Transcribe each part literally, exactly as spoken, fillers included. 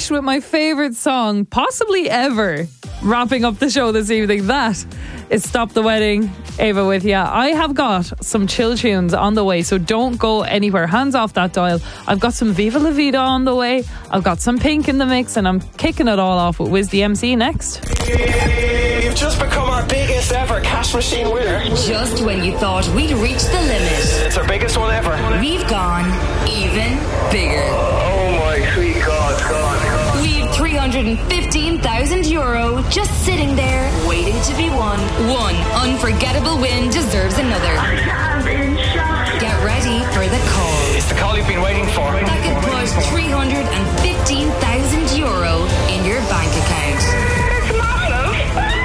Fresh with my favourite song, possibly ever, wrapping up the show this evening. That is Stop the Wedding. Ava with ya. I have got some chill tunes on the way, so don't go anywhere. Hands off that dial. I've got some Viva La Vida on the way. I've got some Pink in the mix, and I'm kicking it all off with Wiz the M C next. You've just become our biggest ever cash machine winner. Just when you thought we'd reached the limit, It's our biggest one ever. we've gone even bigger. Oh my sweet God, God, God. We've three hundred fifteen thousand euro just sitting there waiting to be won. One unforgettable win deserves another. Get ready for the call. It's the call you've been waiting for. That could put three hundred fifteen thousand euro in your bank account. It's massive.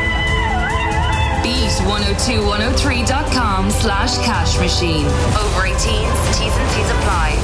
Beat one oh two one oh three dot com slash cash machine. Over eighteens, T's and C's apply.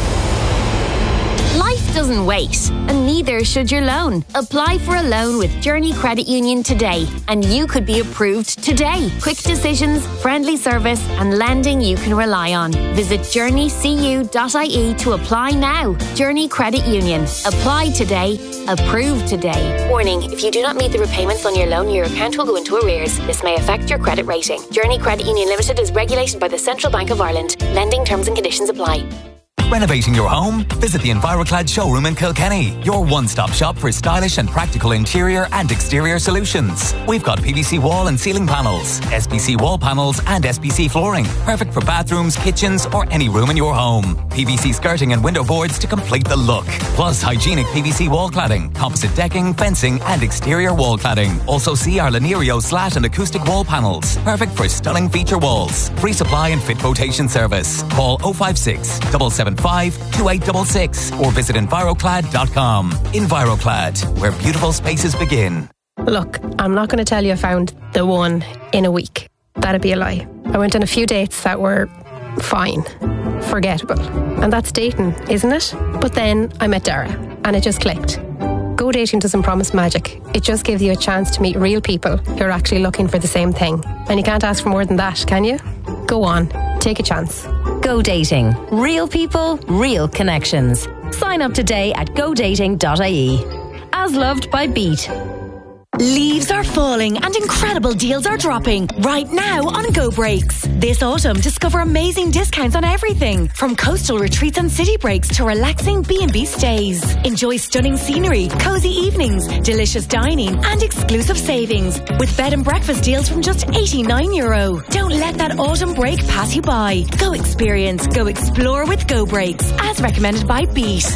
Life doesn't wait, and neither should your loan. Apply for a loan with Journey Credit Union today, and you could be approved today. Quick decisions, friendly service, and lending you can rely on. Visit journey c u dot i e to apply now. Journey Credit Union. Apply today. Approved today. Warning, if you do not meet the repayments on your loan, your account will go into arrears. This may affect your credit rating. Journey Credit Union Limited is regulated by the Central Bank of Ireland. Lending terms and conditions apply. Renovating your home? Visit the Enviroclad showroom in Kilkenny, your one-stop shop for stylish and practical interior and exterior solutions. We've got P V C wall and ceiling panels, S P C wall panels and S P C flooring, perfect for bathrooms, kitchens or any room in your home. P V C skirting and window boards to complete the look. Plus hygienic P V C wall cladding, composite decking, fencing and exterior wall cladding. Also see our Lanerio slat and acoustic wall panels, perfect for stunning feature walls. Free supply and fit quotation service. Call oh five six, seven seven five, two eight six six or visit enviroclad dot com. Enviroclad, where beautiful spaces begin. Look, I'm not going to tell you I found the one in a week. That'd be a lie. I went on a few dates that were fine, forgettable. And that's dating, isn't it? But then I met Dara and it just clicked. Go dating doesn't promise magic. It just gives you a chance to meet real people who are actually looking for the same thing. And you can't ask for more than that, can you? Go on, take a chance. Go Dating. Real people, real connections. Sign up today at go dating dot i e. As loved by Beat. Leaves are falling and incredible deals are dropping right now on Go Breaks. This autumn, discover amazing discounts on everything from coastal retreats and city breaks to relaxing B and B stays. Enjoy stunning scenery, cozy evenings, delicious dining and exclusive savings with bed and breakfast deals from just eighty-nine euro. Don't let that autumn break pass you by. Go experience, go explore with Go Breaks as recommended by Beat.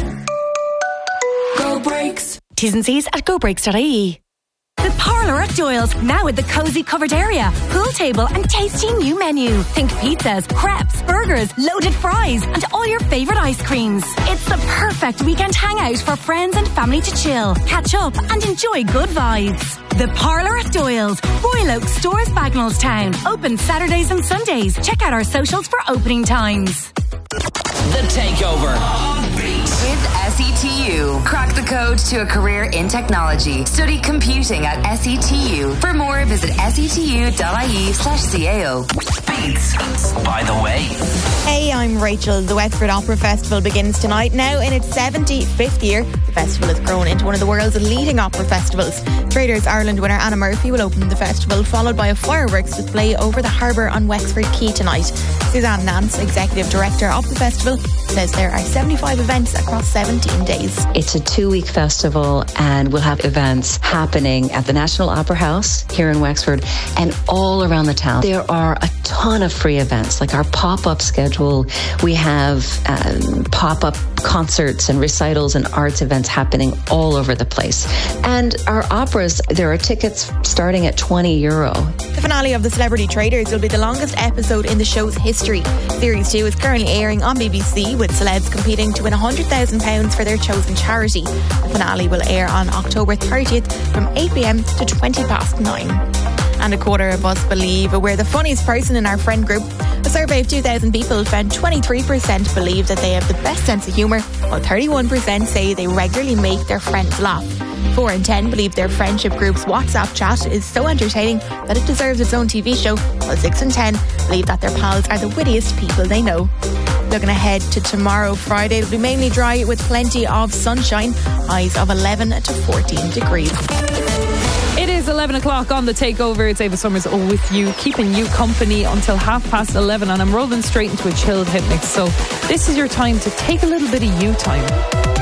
Go Breaks. T's and C's at go breaks dot i e. The Parlour at Doyle's, now with the cosy covered area, pool table and tasty new menu. Think pizzas, crepes, burgers, loaded fries and all your favourite ice creams. It's the perfect weekend hangout for friends and family to chill, catch up and enjoy good vibes. The Parlour at Doyle's, Royal Oak Stores, Bagnallstown. Open Saturdays and Sundays. Check out our socials for opening times. The Takeover. With S E T U. Crack the code to a career in technology. Study computing at S E T U. For more, visit s e t u dot i e slash c a o. Beats, by the way. Hey, I'm Rachel. The Wexford Opera Festival begins tonight. Now in its seventy-fifth year, the festival has grown into one of the world's leading opera festivals. Traders Ireland winner Anna Murphy will open the festival, followed by a fireworks display over the harbour on Wexford Quay tonight. Suzanne Nance, Executive Director of the festival, says there are seventy-five events across seventeen days. It's a two-week festival and we'll have events happening at the National Opera House here in Wexford and all around the town. There are a ton of free events, like our pop-up schedule. We have um, pop-up concerts and recitals and arts events happening all over the place. And our operas, there are tickets starting at twenty euro. The finale of The Celebrity Traders will be the longest episode in the show's history. Series two is currently airing on B B C, with celebs competing to win one hundred thousand pounds for their chosen charity. The finale will air on October thirtieth from eight p m to twenty past nine. And a quarter of us believe we're the funniest person in our friend group. A survey of two thousand people found twenty-three percent believe that they have the best sense of humour, while thirty-one percent say they regularly make their friends laugh. four in ten believe their friendship group's WhatsApp chat is so entertaining that it deserves its own T V show, while six in ten believe that their pals are the wittiest people they know. Looking ahead to tomorrow, Friday, it'll be mainly dry with plenty of sunshine. Highs of eleven to fourteen degrees. It is eleven o'clock on The Takeover. It's Ava Summers with you, keeping you company until half past eleven, and I'm rolling straight into a chilled hit mix. So this is your time to take a little bit of you time.